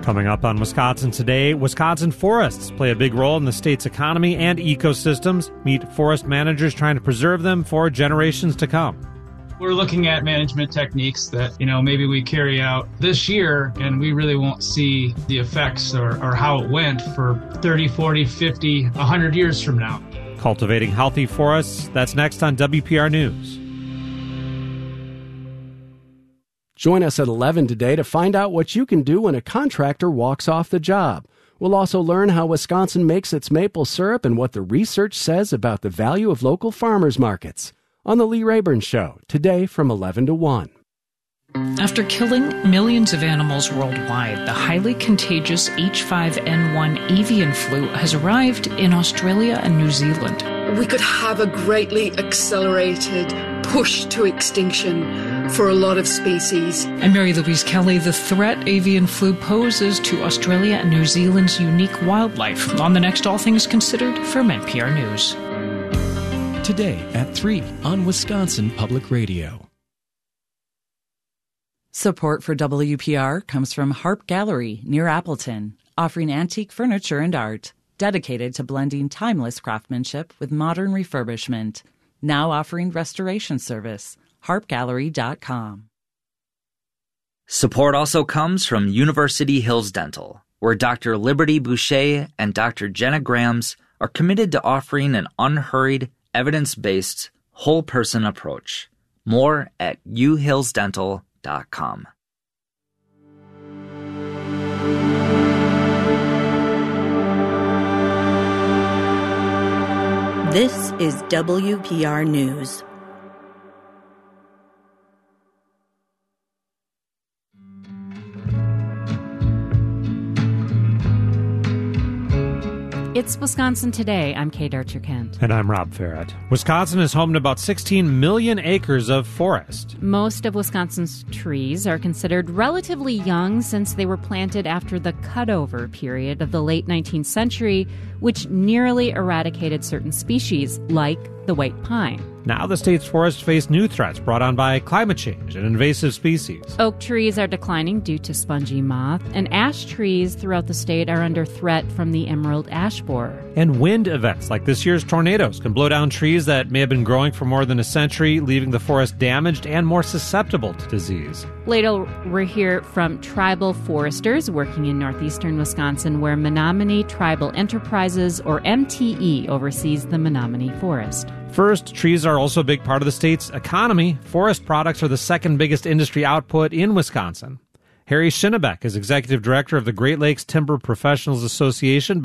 Coming up on Wisconsin Today, Wisconsin forests play a big role in the state's economy and ecosystems. Meet forest managers trying to preserve them for generations to come. We're looking at management techniques that, maybe we carry out this year and we really won't see the effects or how it went for 30, 40, 50, 100 years from now. Cultivating healthy forests, that's next on WPR News. Join us at 11 today to find out what you can do when a contractor walks off the job. We'll also learn how Wisconsin makes its maple syrup and what the research says about the value of local farmers markets. On The Lee Rayburn Show, today from 11 to 1. After killing millions of animals worldwide, the highly contagious H5N1 avian flu has arrived in Australia and New Zealand. We could have a greatly accelerated push to extinction for a lot of species. I'm Mary Louise Kelly. The threat avian flu poses to Australia and New Zealand's unique wildlife on the next All Things Considered from NPR News. Today at 3 on Wisconsin Public Radio. Support for WPR comes from Harp Gallery near Appleton, offering antique furniture and art, dedicated to blending timeless craftsmanship with modern refurbishment. Now offering restoration service. harpgallery.com. Support also comes from University Hills Dental, where Dr. Liberty Boucher and Dr. Jenna Grams are committed to offering an unhurried, evidence-based, whole-person approach. More at uhillsdental.com. This is WPR News. It's Wisconsin Today. I'm Kate Archer-Kent. And I'm Rob Farrett. Wisconsin is home to about 16 million acres of forest. Most of Wisconsin's trees are considered relatively young since they were planted after the cutover period of the late 19th century, which nearly eradicated certain species, like the white pine. Now the state's forests face new threats brought on by climate change and invasive species. Oak trees are declining due to spongy moth, and ash trees throughout the state are under threat from the emerald ash borer. And wind events like this year's tornadoes can blow down trees that may have been growing for more than a century, leaving the forest damaged and more susceptible to disease. Later, we'll hear from tribal foresters working in northeastern Wisconsin, where Menominee Tribal Enterprises, or MTE, oversees the Menominee Forest. First, trees are also a big part of the state's economy. Forest products are the second biggest industry output in Wisconsin. Harry Schinnebeck is executive director of the Great Lakes Timber Professionals Association,